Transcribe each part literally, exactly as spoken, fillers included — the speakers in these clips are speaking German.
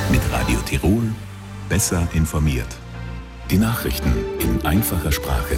Mit Radio Tirol besser informiert. Die Nachrichten in einfacher Sprache.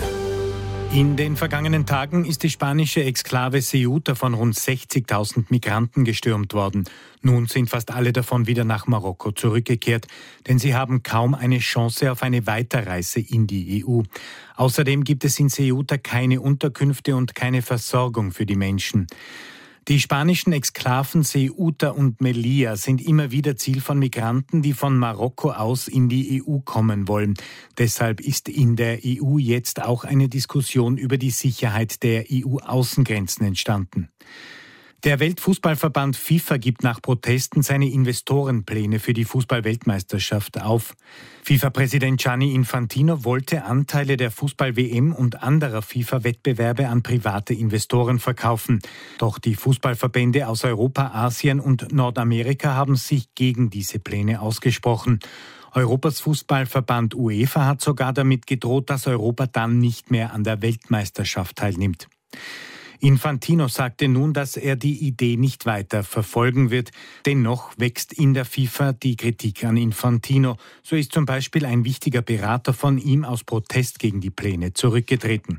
In den vergangenen Tagen ist die spanische Exklave Ceuta von rund sechzigtausend Migranten gestürmt worden. Nun sind fast alle davon wieder nach Marokko zurückgekehrt, denn sie haben kaum eine Chance auf eine Weiterreise in die E U. Außerdem gibt es in Ceuta keine Unterkünfte und keine Versorgung für die Menschen. Die spanischen Exklaven Ceuta und Melilla sind immer wieder Ziel von Migranten, die von Marokko aus in die E U kommen wollen. Deshalb ist in der E U jetzt auch eine Diskussion über die Sicherheit der E U-Außengrenzen entstanden. Der Weltfußballverband FIFA gibt nach Protesten seine Investorenpläne für die Fußball-Weltmeisterschaft auf. FIFA-Präsident Gianni Infantino wollte Anteile der Fußball-W M und anderer FIFA-Wettbewerbe an private Investoren verkaufen. Doch die Fußballverbände aus Europa, Asien und Nordamerika haben sich gegen diese Pläne ausgesprochen. Europas Fußballverband UEFA hat sogar damit gedroht, dass Europa dann nicht mehr an der Weltmeisterschaft teilnimmt. Infantino sagte nun, dass er die Idee nicht weiter verfolgen wird. Dennoch wächst in der FIFA die Kritik an Infantino. So ist zum Beispiel ein wichtiger Berater von ihm aus Protest gegen die Pläne zurückgetreten.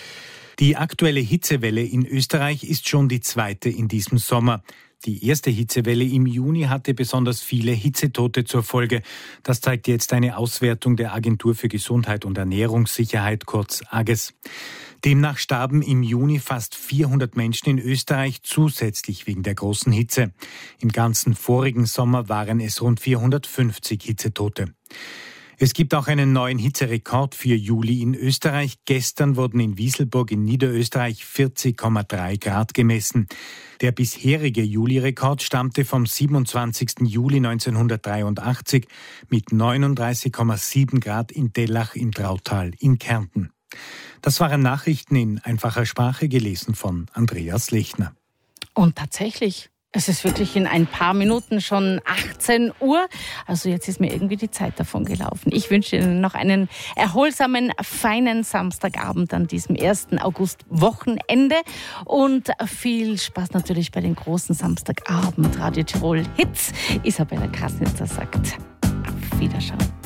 Die aktuelle Hitzewelle in Österreich ist schon die zweite in diesem Sommer. Die erste Hitzewelle im Juni hatte besonders viele Hitzetote zur Folge. Das zeigt jetzt eine Auswertung der Agentur für Gesundheit und Ernährungssicherheit, kurz A G E S. Demnach starben im Juni fast vierhundert Menschen in Österreich zusätzlich wegen der großen Hitze. Im ganzen vorigen Sommer waren es rund vierhundertfünfzig Hitzetote. Es gibt auch einen neuen Hitzerekord für Juli in Österreich. Gestern wurden in Wieselburg in Niederösterreich vierzig Komma drei Grad gemessen. Der bisherige Juli-Rekord stammte vom siebenundzwanzigsten Juli neunzehnhundertdreiundachtzig mit neununddreißig Komma sieben Grad in Dellach im Trautal in Kärnten. Das waren Nachrichten in einfacher Sprache, gelesen von Andreas Lechner. Und tatsächlich, es ist wirklich in ein paar Minuten schon achtzehn Uhr. Also jetzt ist mir irgendwie die Zeit davon gelaufen. Ich wünsche Ihnen noch einen erholsamen, feinen Samstagabend an diesem ersten August-Wochenende. Und viel Spaß natürlich bei den großen Samstagabend Radio Tirol Hits. Isabella Krasnitzer sagt auf Wiederschauen.